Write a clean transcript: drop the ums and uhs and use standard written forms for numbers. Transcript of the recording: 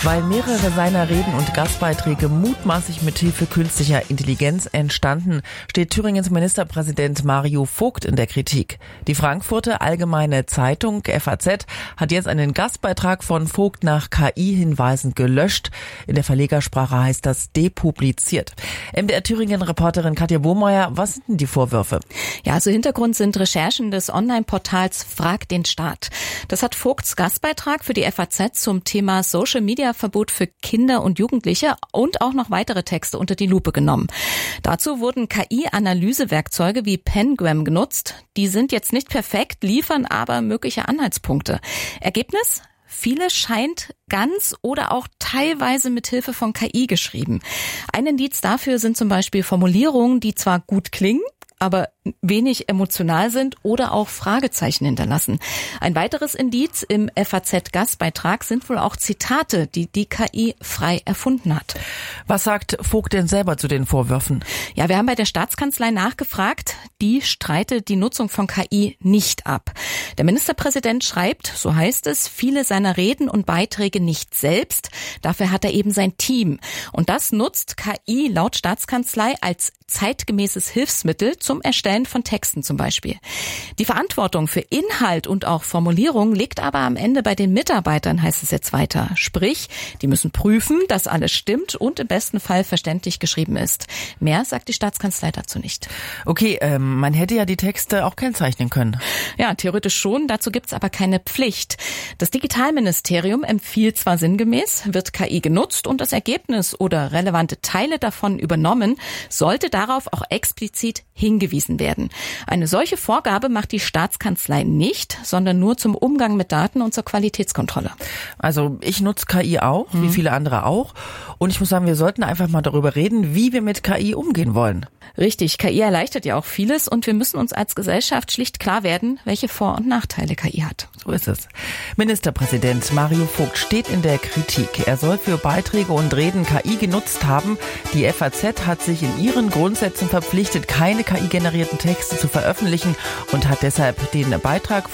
Weil mehrere seiner Reden und Gastbeiträge mutmaßlich mit Hilfe künstlicher Intelligenz entstanden, steht Thüringens Ministerpräsident Mario Vogt in der Kritik. Die Frankfurter Allgemeine Zeitung FAZ hat jetzt einen Gastbeitrag von Vogt nach KI-Hinweisen gelöscht. In der Verlegersprache heißt das depubliziert. MDR Thüringen-Reporterin Katja Bohmeier, was sind denn die Vorwürfe? Ja, also Hintergrund sind Recherchen des Online-Portals Frag den Staat. Das hat Vogts Gastbeitrag für die FAZ zum Thema Social-Media-Verbot für Kinder und Jugendliche und auch noch weitere Texte unter die Lupe genommen. Dazu wurden KI-Analysewerkzeuge wie Penguin genutzt. Die sind jetzt nicht perfekt, liefern aber mögliche Anhaltspunkte. Ergebnis? Vieles scheint ganz oder auch teilweise mit Hilfe von KI geschrieben. Ein Indiz dafür sind zum Beispiel Formulierungen, die zwar gut klingen, aber wenig emotional sind oder auch Fragezeichen hinterlassen. Ein weiteres Indiz im FAZ-Gastbeitrag sind wohl auch Zitate, die die KI frei erfunden hat. Was sagt Vogt denn selber zu den Vorwürfen? Ja, wir haben bei der Staatskanzlei nachgefragt. Die streitet die Nutzung von KI nicht ab. Der Ministerpräsident schreibt, so heißt es, viele seiner Reden und Beiträge nicht selbst. Dafür hat er eben sein Team. Und das nutzt KI laut Staatskanzlei als zeitgemäßes Hilfsmittel zum Erstellen von Texten zum Beispiel. Die Verantwortung für Inhalt und auch Formulierung liegt aber am Ende bei den Mitarbeitern, heißt es jetzt weiter. Sprich, die müssen prüfen, dass alles stimmt und im besten Fall verständlich geschrieben ist. Mehr sagt die Staatskanzlei dazu nicht. Okay, man hätte ja die Texte auch kennzeichnen können. Ja, theoretisch schon, dazu gibt's aber keine Pflicht. Das Digitalministerium empfiehlt zwar sinngemäß, wird KI genutzt und das Ergebnis oder relevante Teile davon übernommen, sollte darauf auch explizit hingewiesen werden. Eine solche Vorgabe macht die Staatskanzlei nicht, sondern nur zum Umgang mit Daten und zur Qualitätskontrolle. Also ich nutze KI auch, wie viele andere auch. Und ich muss sagen, wir sollten einfach mal darüber reden, wie wir mit KI umgehen wollen. Richtig, KI erleichtert ja auch vieles und wir müssen uns als Gesellschaft schlicht klar werden, welche Vor- und Nachteile KI hat. So ist es. Ministerpräsident Mario Vogt steht in der Kritik. Er soll für Beiträge und Reden KI genutzt haben. Die FAZ hat sich in ihren Grundsätzen verpflichtet, keine KI-generierten Texte zu veröffentlichen und hat deshalb den Beitrag